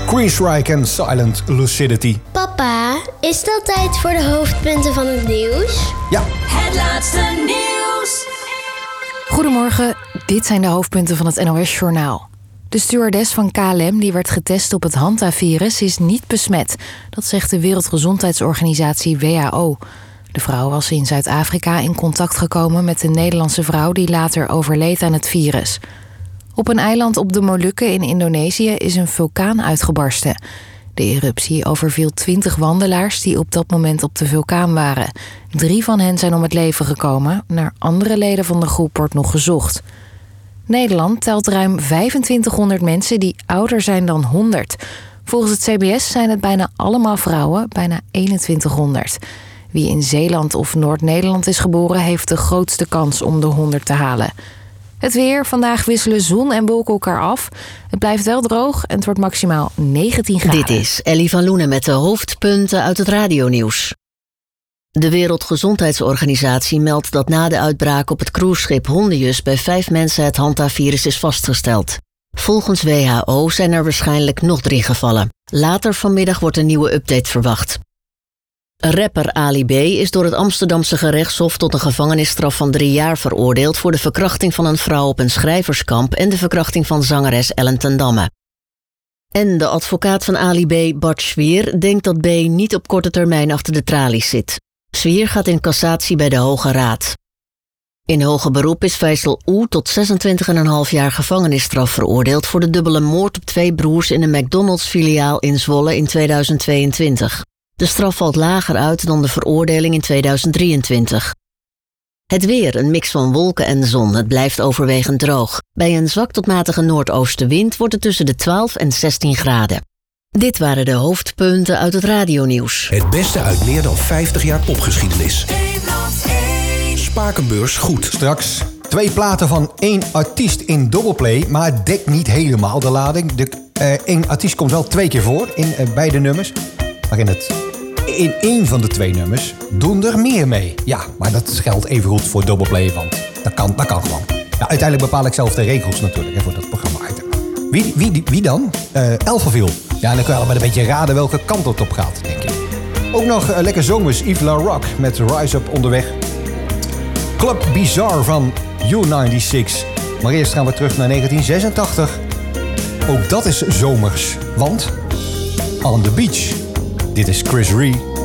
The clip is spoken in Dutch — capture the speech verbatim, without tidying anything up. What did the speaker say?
Chris Ryke en Silent Lucidity. Papa, is het al tijd voor de hoofdpunten van het nieuws? Ja. Het laatste nieuws. Goedemorgen, dit zijn de hoofdpunten van het N O S-journaal. De stewardess van K L M die werd getest op het Hanta-virus is niet besmet. Dat zegt de Wereldgezondheidsorganisatie W H O. De vrouw was in Zuid-Afrika in contact gekomen met een Nederlandse vrouw die later overleed aan het virus. Op een eiland op de Molukken in Indonesië is een vulkaan uitgebarsten. De eruptie overviel twintig wandelaars die op dat moment op de vulkaan waren. Drie van hen zijn om het leven gekomen. Naar andere leden van de groep wordt nog gezocht. Nederland telt ruim vijfentwintighonderd mensen die ouder zijn dan honderd. Volgens het C B S zijn het bijna allemaal vrouwen, bijna eenentwintighonderd. Wie in Zeeland of Noord-Nederland is geboren, heeft de grootste kans om de honderd te halen. Het weer. Vandaag wisselen zon en wolken elkaar af. Het blijft wel droog en het wordt maximaal negentien graden. Dit is Ellie van Loenen met de hoofdpunten uit het radionieuws. De Wereldgezondheidsorganisatie meldt dat na de uitbraak op het cruiseschip Hondius bij vijf mensen het Hanta-virus is vastgesteld. Volgens W H O zijn er waarschijnlijk nog drie gevallen. Later vanmiddag wordt een nieuwe update verwacht. Rapper Ali B. is door het Amsterdamse gerechtshof tot een gevangenisstraf van drie jaar veroordeeld voor de verkrachting van een vrouw op een schrijverskamp en de verkrachting van zangeres Ellen ten Damme. En de advocaat van Ali B., Bart Zwier, denkt dat B. niet op korte termijn achter de tralies zit. Zwier gaat in cassatie bij de Hoge Raad. In hoger beroep is Faisal Oe tot zesentwintig komma vijf jaar gevangenisstraf veroordeeld voor de dubbele moord op twee broers in een McDonald's-filiaal in Zwolle in tweeduizend tweeëntwintig. De straf valt lager uit dan de veroordeling in tweeduizend drieëntwintig. Het weer, een mix van wolken en zon. Het blijft overwegend droog. Bij een zwak tot matige noordoostenwind wordt het tussen de twaalf en zestien graden. Dit waren de hoofdpunten uit het radionieuws. Het beste uit meer dan vijftig jaar popgeschiedenis. Spakenbeurs goed. Straks twee platen van één artiest in doubleplay, maar het dekt niet helemaal de lading. De, uh, één artiest komt wel twee keer voor in uh, beide nummers. Maar in, het, in één van de twee nummers doen er meer mee. Ja, maar dat geldt even goed voor doubleplay, want dat kan, dat kan gewoon. Ja, uiteindelijk bepaal ik zelf de regels natuurlijk hè, voor dat programma. Wie, wie, wie dan? Uh, Elfenviel. Ja, en dan kun je allemaal een beetje raden welke kant het op gaat, denk ik. Ook nog uh, lekker zomers Yves La Rock met Rise Up onderweg. Club Bizarre van U zesentachtig. Maar eerst gaan we terug naar negentien zesentachtig. Ook dat is zomers, want On the Beach. Dit is Chris Rea.